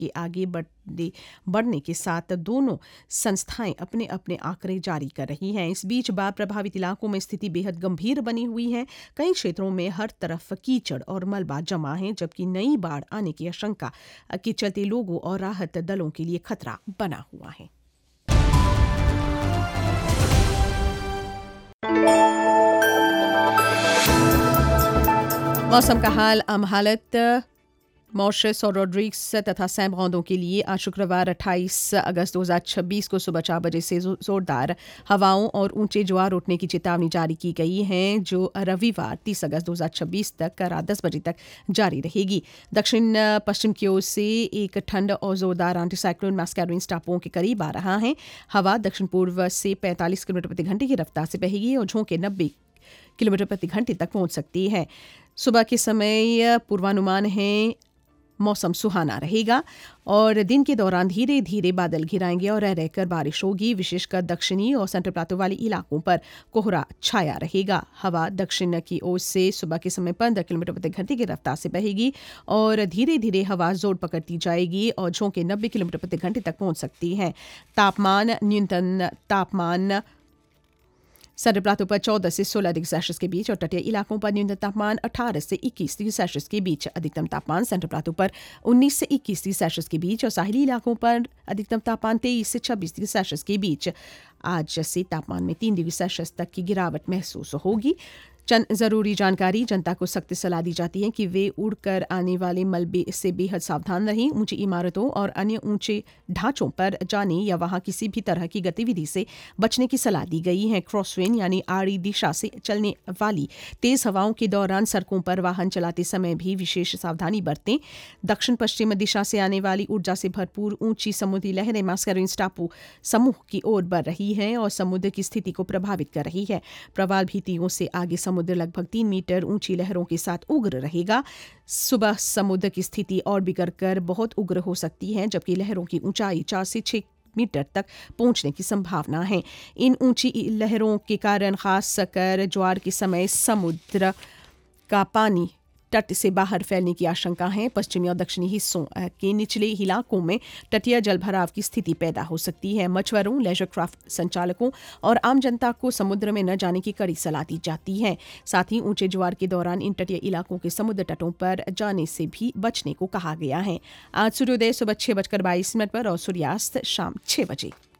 के आगे बढ़ने के साथ दोनों संस्थाएं अपने अपने आंकड़े जारी कर रही हैं। इस बीच बाढ़ प्रभावित इलाकों में स्थिति बेहद गंभीर बनी हुई है। कई क्षेत्रों में हर तरफ कीचड़ और मलबा जमा है, जबकि नई बाढ़ आने की आशंका के चलते लोगों और राहत दलों के लिए खतरा बना हुआ है। मौसम का हाल। हालत मॉरिशस और रोड्रिग्स तथा सैन ब्रांडो के लिए आज शुक्रवार 28 अगस्त 2026 को सुबह 4 बजे से जोरदार हवाओं और ऊंचे ज्वार उठने की चेतावनी जारी की गई है, जो रविवार 30 अगस्त 2026 तक रात 10 बजे तक जारी रहेगी। दक्षिण पश्चिम की ओर से एक ठंड और जोरदार एंटीसाइक्लोन मैस्कैरिन्स टापुओं के करीब आ रहा है। हवा दक्षिण पूर्व से 45 किलोमीटर प्रति घंटे की रफ्तार से बहेगी और झोंके 90 किलोमीटर प्रति घंटे तक पहुंच सकती है। सुबह के समय पूर्वानुमान है मौसम सुहाना रहेगा और दिन के दौरान धीरे धीरे बादल घिराएंगे और रह रहकर बारिश होगी। विशेषकर दक्षिणी और सेंट्रल प्लाटो वाले इलाकों पर कोहरा छाया रहेगा। हवा दक्षिण की ओर से सुबह के समय 15 किलोमीटर प्रति घंटे की रफ्तार से बहेगी और धीरे धीरे हवा जोर पकड़ती जाएगी और झोंके 90 किलोमीटर प्रति घंटे तक पहुंच सकती है। न्यूनतम तापमान सेंट्रल प्लाटो पर 14 से 16 डिग्री सेल्सियस के बीच और तटीय इलाकों पर न्यूनतम तापमान 18 से 21 डिग्री सेल्सियस के बीच। अधिकतम तापमान सेंट्रल प्लाटो पर 19 से 21 डिग्री सेल्सियस के बीच और साहिली इलाकों पर अधिकतम तापमान 23 से 26 डिग्री सेल्सियस के बीच। आज से तापमान में 3 डिग्री सेल्सियस तक की गिरावट महसूस होगी। जरूरी जानकारी। जनता को सख्त सलाह दी जाती है कि वे उड़कर आने वाले मलबे से बेहद सावधान रहें। ऊंची इमारतों और अन्य ऊंचे ढांचों पर जाने या वहां किसी भी तरह की गतिविधि से बचने की सलाह दी गई है। क्रॉसविंड यानी आड़ी दिशा से चलने वाली तेज हवाओं के दौरान सड़कों पर वाहन चलाते समय भी विशेष सावधानी बरतें। दक्षिण पश्चिम दिशा से आने वाली ऊर्जा से भरपूर ऊंची समुद्री लहरें मैस्कैरिन्स टापू समूह की ओर बढ़ रही हैं और समुद्र की स्थिति को प्रभावित कर रही है। प्रवाल भीतियों से आगे समुद्र लगभग 3 मीटर ऊंची लहरों के साथ उग्र रहेगा। सुबह समुद्र की स्थिति और बिगड़कर बहुत उग्र हो सकती है, जबकि लहरों की ऊंचाई 4 से 6 मीटर तक पहुंचने की संभावना है। इन ऊंची लहरों के कारण खास कर ज्वार के समय समुद्र का पानी तट से बाहर फैलने की आशंका है। पश्चिमी और दक्षिणी हिस्सों के निचले इलाकों में तटीय जलभराव की स्थिति पैदा हो सकती है। मछुआरों, लेजर क्राफ्ट संचालकों और आम जनता को समुद्र में न जाने की कड़ी सलाह दी जाती है। साथ ही ऊंचे ज्वार के दौरान इन तटीय इलाकों के समुद्र तटों पर जाने से भी बचने को कहा गया है। आज सूर्योदय सुबह 6:22 पर और सूर्यास्त शाम 6 बजे।